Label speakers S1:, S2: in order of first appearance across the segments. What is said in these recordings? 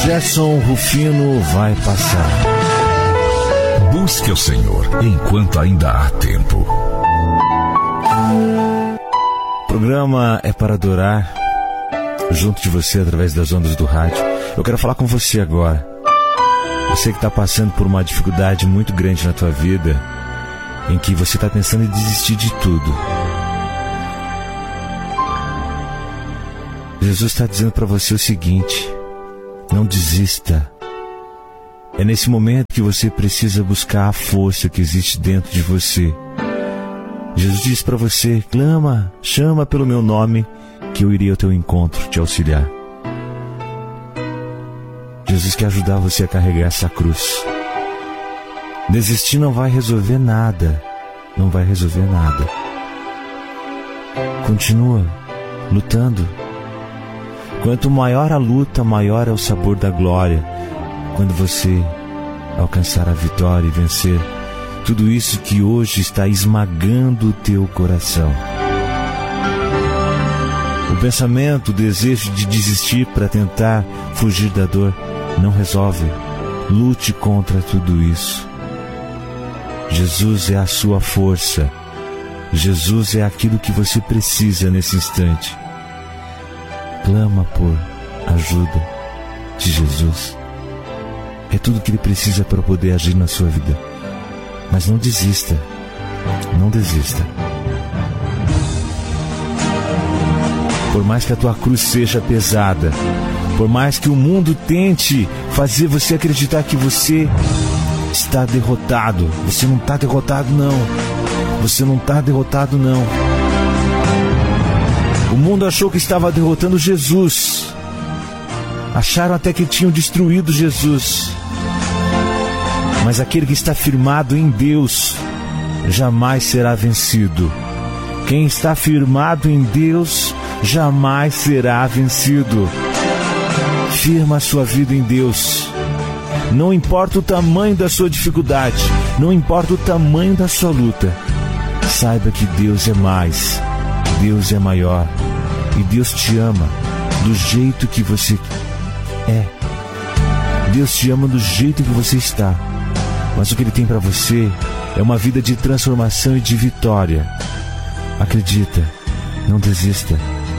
S1: Gerson Rufino vai passar.
S2: Busque o Senhor enquanto ainda há tempo.
S1: O programa é para adorar junto de você através das ondas do rádio. Eu quero falar com você agora. Você que está passando por uma dificuldade muito grande na tua vida, em que você está pensando em desistir de tudo. Jesus está dizendo para você o seguinte: não desista. É nesse momento que você precisa buscar a força que existe dentro de você. Jesus diz para você: clama, chama pelo meu nome, que eu irei ao teu encontro te auxiliar. Jesus quer ajudar você a carregar essa cruz. Desistir não vai resolver nada. Não vai resolver nada. Continua lutando. Quanto maior a luta, maior é o sabor da glória. Quando você alcançar a vitória e vencer tudo isso que hoje está esmagando o teu coração. O pensamento, o desejo de desistir para tentar fugir da dor não resolve. Lute contra tudo isso. Jesus é a sua força. Jesus é aquilo que você precisa nesse instante. Clama por ajuda de Jesus. É tudo que Ele precisa para poder agir na sua vida. Mas não desista. Não desista. Por mais que a tua cruz seja pesada, por mais que o mundo tente fazer você acreditar que você está derrotado, você não está derrotado não. Você não está derrotado não. O mundo achou que estava derrotando Jesus. Acharam até que tinham destruído Jesus. Mas aquele que está firmado em Deus jamais será vencido. Quem está firmado em Deus jamais será vencido. Firma a sua vida em Deus. Não importa o tamanho da sua dificuldade, não importa o tamanho da sua luta, saiba que Deus é mais, Deus é maior, e Deus te ama do jeito que você é. Deus te ama do jeito que você está. Mas o que Ele tem para você é uma vida de transformação e de vitória. Acredita, não desista.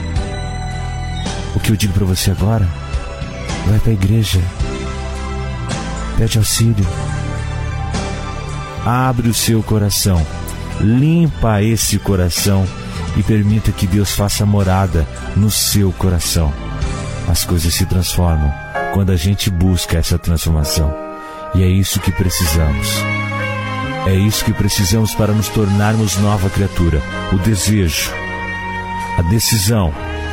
S1: O que eu digo para você agora: vai para a igreja, pede auxílio, abre o seu coração, limpa esse coração e permita que Deus faça morada no seu coração. As coisas se transformam quando a gente busca essa transformação. E é isso que precisamos. É isso que precisamos para nos tornarmos nova criatura. O desejo, a decisão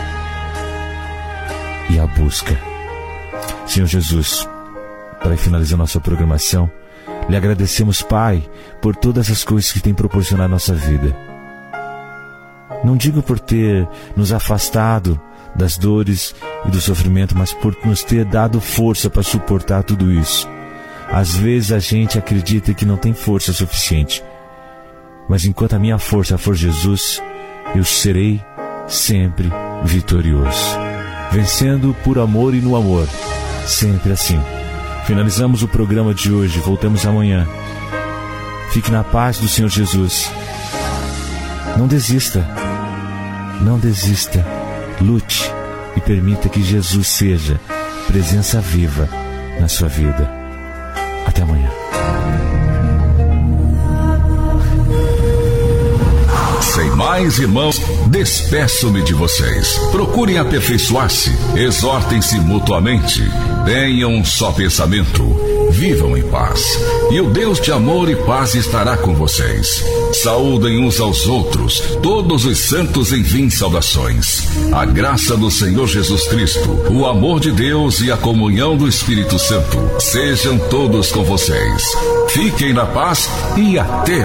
S1: e a busca. Senhor Jesus, para finalizar nossa programação, lhe agradecemos, Pai, por todas as coisas que tem proporcionado à nossa vida. Não digo por ter nos afastado das dores e do sofrimento, mas por nos ter dado força para suportar tudo isso. Às vezes a gente acredita que não tem força suficiente, mas enquanto a minha força for Jesus, eu serei sempre vitorioso, vencendo por amor e no amor, sempre assim. Finalizamos o programa de hoje, voltamos amanhã. Fique na paz do Senhor Jesus. Não desista, não desista, lute e permita que Jesus seja presença viva na sua vida. Até amanhã.
S2: Sem mais, irmãos, despeço-me de vocês. Procurem aperfeiçoar-se, exortem-se mutuamente, tenham um só pensamento, vivam em paz, e o Deus de amor e paz estará com vocês. Saúdem uns aos outros, todos os santos enviem saudações. A graça do Senhor Jesus Cristo, o amor de Deus e a comunhão do Espírito Santo sejam todos com vocês. Fiquem na paz e até